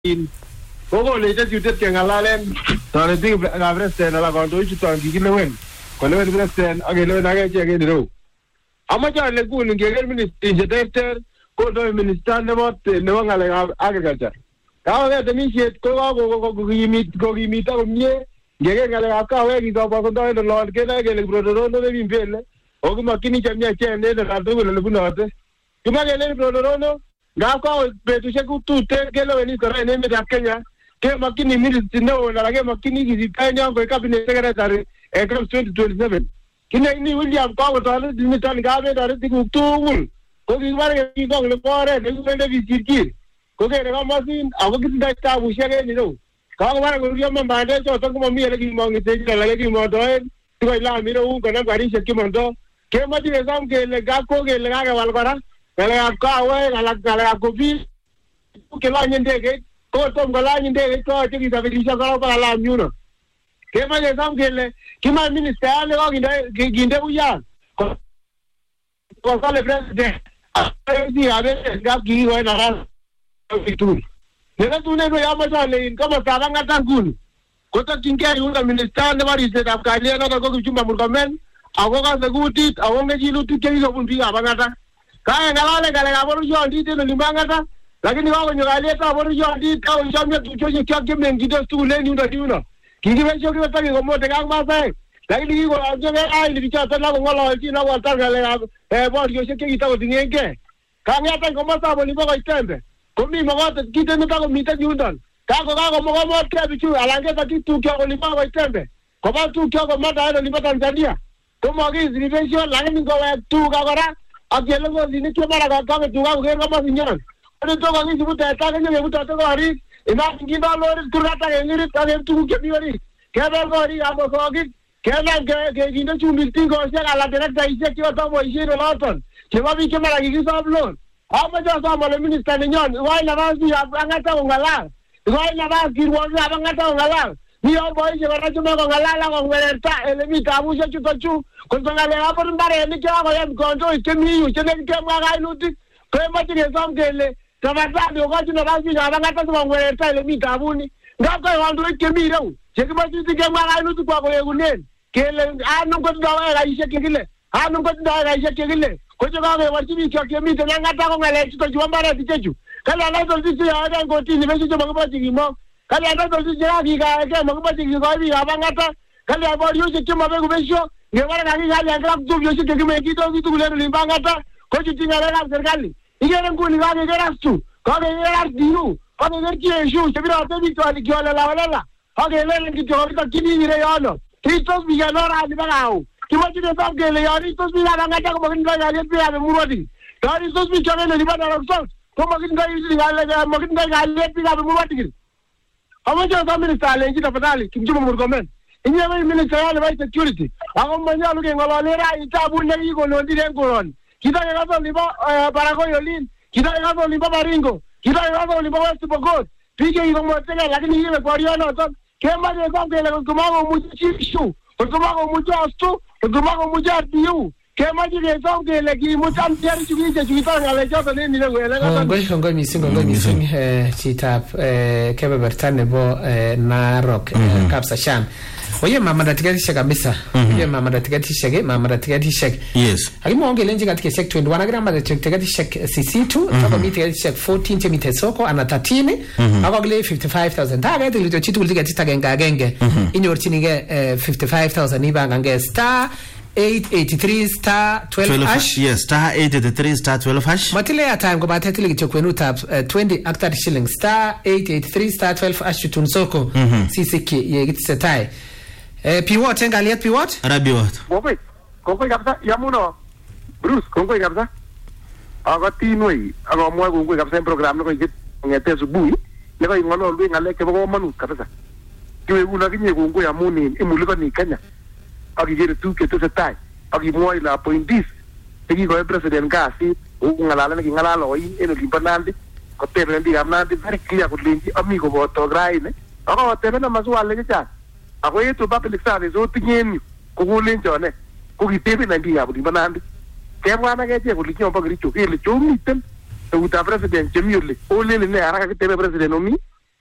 Kogo leite yutet ke ngalalen toreti president ala kondo chuton kikilewen kolewen president akelewen ake che ngiro amache ale kuni ngeker minister terter kondo minister nebo ngalekab agriculture kawe temisiet ko kokimit komie ngeker ngalekab kawek ikobwa kondo lord kene kele brodorono nebimbele okimakini chamia chende na tugul lebunote kimakele brodorono ngako betusiek tuten keleweni kora en emetab Kenya ke makini minister neo na ke makini kizitanya ko cabinet secretary come 2027 kina ni William Kago tale dimitan gabe dare tugul ko gibare ki ko le pore ne ngende visirki ko ke ga masin ago kitda ta bushege ni do ka ko bara ko yamma bande to to ko mi ele ki mongi te la le ki mo do ko ila mi ro ko na bari sheki mo do ke ma di exam ke le ga ko ke le ga wal kora ele ka we ala ko bi ke la nyende ke ko tom gala nyinde ko tiki tabirisha kala para la nyuno ke ma je sam kele ki ma minister ale ko ginde uya ko sale president di ave ga ki ho na ran fitur ne tu ne ya ma sale kama sabanga tangul ko to tinke yunga minister ne bari se tap kale na ko chumba murkomen ago ka seguti ago nge jilu tu ke yo pun biga bangata ka ngala le ga boru yo ndi te no limbangata lakini wao nyogaleta boru yo ndi ka unshamye tuchoje kyake mengido stule ni unda kingiwesho kiwataki komote kang masai lakini kiko ajenge ai libichata na ngolo chi na watangale boru yo sheke kitako tingenge kangata komasa bolibo ko itembe komi magote kitendo tako mita jundan kako mogomo ke bichu alangeta kitu kyo bolibo ko itembe koba tu kyo ko mata eno libo Tanzania komo gi zilibesho lakini ko tu kakora akelego zini chomara kakame tu kako kero kama sinyan ane to kangi sibuta ta kanyo buta to ari ina nginda lori kurata ngiri ta tu ke biwari kebel gori amo sogi kena ke ginda chumilti go se ala directa ise ki to mo ise loton ke babi ke mara gi sablon ama ja sa mo minister nyon wai na basi angata ngala wai na basi wo angata ngala ni o boy je bara chuma ko ngala la ko werta elemi tabu se chutochu ko ngale hapo mbare ni ke ko yem konto ke mi yu ke ne ke ma inuti ko ma ti resam kele tabatadi wakati na basi na ngata ko werta elemi tabu ni ngako wandu ke mi rew je ma ti ke ma inuti ko yegunen kele anu ko dawa ga ise kile anu ko dawa ga ise kile ko je ga warti mi ke mi te ngata ko ngale chuto juambare ti chechu kala na to ti ya ga ko ti ni be je ma ti mo kala na to ti ya ga ke ma ko ti ko bi ga ngata kala ba yo je ke ma be ko besho nge wala ga ga ya ga tu yo je ke me ki to tu le ni ngata ko ti ngala na serikali igere nguni ga ga rastu ko ga ga diu ko ga ki eshu se bira to bi to ali ki wala wala ko ga le ki to ko ti ni re yo Kristo bi ga lora ni bagao ki mo ti de sab ge le yo Kristo bi ga ngata ko mo ngi ga le bi ya murodi Kristo bi chale le ba na so ko mo ngi ga yi ga le mo ngi ga le bi ga murodi amo jo sa minister le ngi da fatali ki mo murgomen inye ba minister ya le security ako mo nya lu ge ngolo le ra ita bu ne yi ko no di den ko ron kita ga so liba para ko yolin kita ga so liba baringo kita ga so liba west pokot pike yi mo tega lakini yi me poriyo no to kema de ko ke le ko mo mu chishu ko mo mu astu ko mo mu diu kema de so ke le ki mu tan tiari chu ki chu ta ngale jo to ni le wele ga ngoi mising chitap kebe bertane bo na rock kapsa sham oye mama datikati kabisa oye mama datikati shege yes akimo ongele nje katika sek 21 grama datikati shek cc2 toka miti shek 14 chemite soko ana 13 akogile 55000 taga ndilo chitu kulikati tagenga genge inyorchinige 55000 ibanga nge star 883 star 12 hash yes star 883 star 12 hash matile ya time kwa tatile kichokwenu tap 20 actor shilling star 883 star 12 hash tunsoko sisiki yegitsetai piwot engaliet piwot rabiwot kongoi kabisa yamuno Bruce kongoi kabisa agatinoi agamwa kongoi kabisa program nako yit ngete subuhi leko ingolo lwe ngale ke bako manu kabisa kiwe una kinye kongoi amuni imuliko ni Kenya akigere tu ke tesetai akimwa ila pointis tegi ko president kasi ungalala ne ngalala oi eno limpanandi ko terendi amnandi very clear ko lenji ami ko boto graine ako tebena maswale ke cha ako yetu public service o tinyeni ko gulen jone ko gitebe na ndi abu limpanandi kemwana ke je ko likyo bagri cho ke le cho miten to uta president chemiole o le ne araka ke tebe president omi